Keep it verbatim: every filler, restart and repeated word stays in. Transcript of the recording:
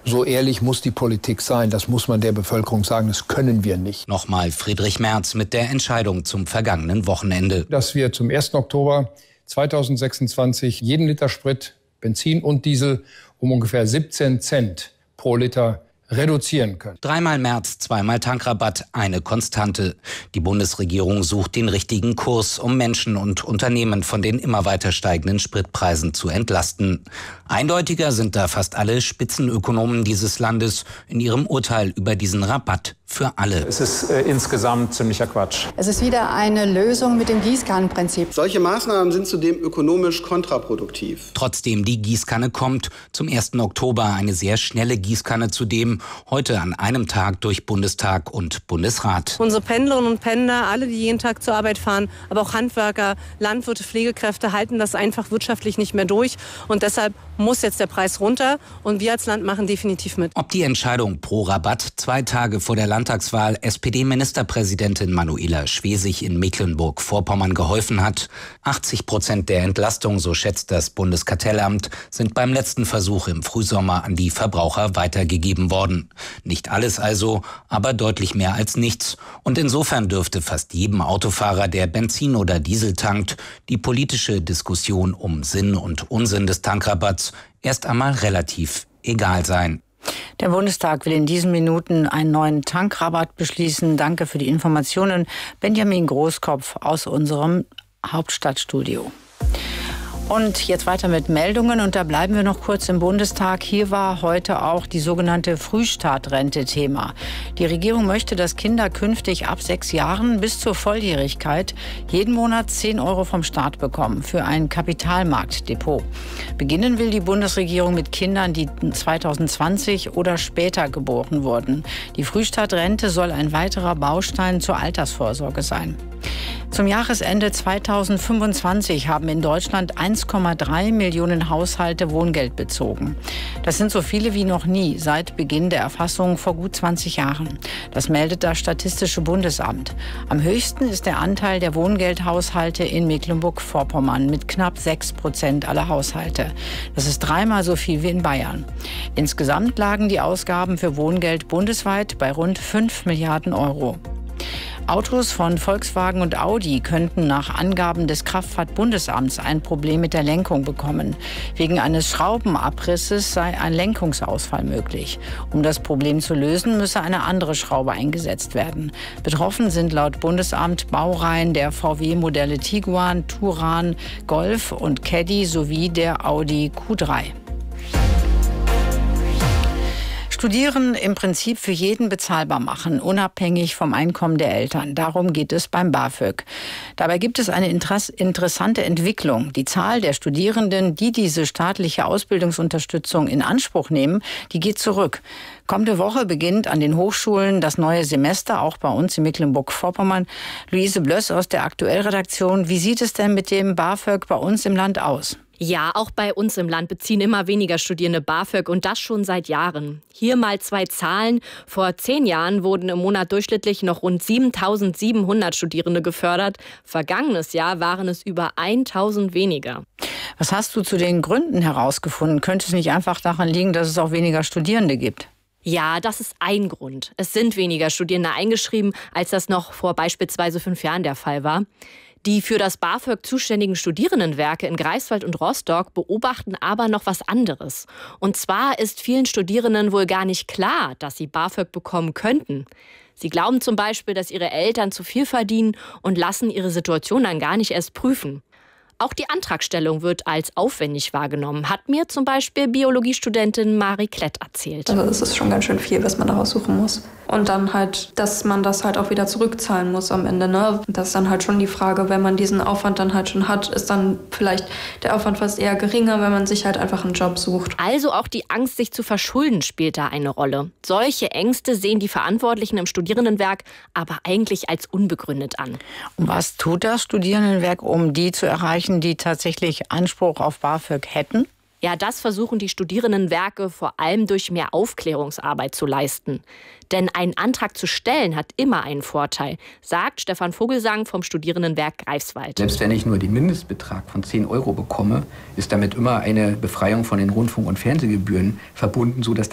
So ehrlich muss die Politik sein, das muss man der Bevölkerung sagen, das können wir nicht. Nochmal Friedrich Merz mit der Entscheidung zum vergangenen Wochenende. Dass wir zum ersten Oktober zweitausendsechsundzwanzig jeden Liter Sprit, Benzin und Diesel um ungefähr siebzehn Cent pro Liter reduzieren können. Dreimal März, zweimal Tankrabatt, eine Konstante. Die Bundesregierung sucht den richtigen Kurs, um Menschen und Unternehmen von den immer weiter steigenden Spritpreisen zu entlasten. Eindeutiger sind da fast alle Spitzenökonomen dieses Landes in ihrem Urteil über diesen Rabatt für alle. Es ist äh, insgesamt ziemlicher Quatsch. Es ist wieder eine Lösung mit dem Gießkannenprinzip. Solche Maßnahmen sind zudem ökonomisch kontraproduktiv. Trotzdem, die Gießkanne kommt. Zum ersten Oktober eine sehr schnelle Gießkanne zudem. Heute an einem Tag durch Bundestag und Bundesrat. Unsere Pendlerinnen und Pendler, alle, die jeden Tag zur Arbeit fahren, aber auch Handwerker, Landwirte, Pflegekräfte halten das einfach wirtschaftlich nicht mehr durch. Und deshalb muss jetzt der Preis runter. Und wir als Land machen definitiv mit. Ob die Entscheidung pro Rabatt zwei Tage vor der Landtagswahl S P D-Ministerpräsidentin Manuela Schwesig in Mecklenburg-Vorpommern geholfen hat? achtzig Prozent der Entlastung, so schätzt das Bundeskartellamt, sind beim letzten Versuch im Frühsommer an die Verbraucher weitergegeben worden. Nicht alles also, aber deutlich mehr als nichts. Und insofern dürfte fast jedem Autofahrer, der Benzin oder Diesel tankt, die politische Diskussion um Sinn und Unsinn des Tankrabatts erst einmal relativ egal sein. Der Bundestag will in diesen Minuten einen neuen Tankrabatt beschließen. Danke für die Informationen, Benjamin Großkopf aus unserem Hauptstadtstudio. Und jetzt weiter mit Meldungen und da bleiben wir noch kurz im Bundestag. Hier war heute auch die sogenannte Frühstartrente Thema. Die Regierung möchte, dass Kinder künftig ab sechs Jahren bis zur Volljährigkeit jeden Monat zehn Euro vom Staat bekommen für ein Kapitalmarktdepot. Beginnen will die Bundesregierung mit Kindern, die zweitausendzwanzig oder später geboren wurden. Die Frühstartrente soll ein weiterer Baustein zur Altersvorsorge sein. Zum Jahresende zweitausendfünfundzwanzig haben in Deutschland eins Komma drei Millionen Haushalte Wohngeld bezogen. Das sind so viele wie noch nie seit Beginn der Erfassung vor gut zwanzig Jahren. Das meldet das Statistische Bundesamt. Am höchsten ist der Anteil der Wohngeldhaushalte in Mecklenburg-Vorpommern mit knapp sechs Prozent aller Haushalte. Das ist dreimal so viel wie in Bayern. Insgesamt lagen die Ausgaben für Wohngeld bundesweit bei rund fünf Milliarden Euro. Autos von Volkswagen und Audi könnten nach Angaben des Kraftfahrtbundesamts ein Problem mit der Lenkung bekommen. Wegen eines Schraubenabrisses sei ein Lenkungsausfall möglich. Um das Problem zu lösen, müsse eine andere Schraube eingesetzt werden. Betroffen sind laut Bundesamt Baureihen der V W-Modelle Tiguan, Touran, Golf und Caddy sowie der Audi Q drei. Studieren im Prinzip für jeden bezahlbar machen, unabhängig vom Einkommen der Eltern. Darum geht es beim BAföG. Dabei gibt es eine interessante Entwicklung. Die Zahl der Studierenden, die diese staatliche Ausbildungsunterstützung in Anspruch nehmen, die geht zurück. Kommende Woche beginnt an den Hochschulen das neue Semester, auch bei uns in Mecklenburg-Vorpommern. Luise Blöss aus der Aktuellredaktion. Wie sieht es denn mit dem BAföG bei uns im Land aus? Ja, auch bei uns im Land beziehen immer weniger Studierende BAföG und das schon seit Jahren. Hier mal zwei Zahlen. Vor zehn Jahren wurden im Monat durchschnittlich noch rund siebentausendsiebenhundert Studierende gefördert. Vergangenes Jahr waren es über tausend weniger. Was hast du zu den Gründen herausgefunden? Könnte es nicht einfach daran liegen, dass es auch weniger Studierende gibt? Ja, das ist ein Grund. Es sind weniger Studierende eingeschrieben, als das noch vor beispielsweise fünf Jahren der Fall war. Die für das BAföG zuständigen Studierendenwerke in Greifswald und Rostock beobachten aber noch was anderes. Und zwar ist vielen Studierenden wohl gar nicht klar, dass sie BAföG bekommen könnten. Sie glauben zum Beispiel, dass ihre Eltern zu viel verdienen und lassen ihre Situation dann gar nicht erst prüfen. Auch die Antragstellung wird als aufwendig wahrgenommen, hat mir zum Beispiel Biologiestudentin Marie Klett erzählt. Also es ist schon ganz schön viel, was man da raussuchen muss. Und dann halt, dass man das halt auch wieder zurückzahlen muss am Ende. Ne? Das ist dann halt schon die Frage, wenn man diesen Aufwand dann halt schon hat, ist dann vielleicht der Aufwand fast eher geringer, wenn man sich halt einfach einen Job sucht. Also auch die Angst, sich zu verschulden, spielt da eine Rolle. Solche Ängste sehen die Verantwortlichen im Studierendenwerk aber eigentlich als unbegründet an. Und was tut das Studierendenwerk, um die zu erreichen, die tatsächlich Anspruch auf BAföG hätten? Ja, das versuchen die Studierendenwerke vor allem durch mehr Aufklärungsarbeit zu leisten. Denn einen Antrag zu stellen hat immer einen Vorteil, sagt Stefan Vogelsang vom Studierendenwerk Greifswald. Selbst wenn ich nur den Mindestbetrag von zehn Euro bekomme, ist damit immer eine Befreiung von den Rundfunk- und Fernsehgebühren verbunden, sodass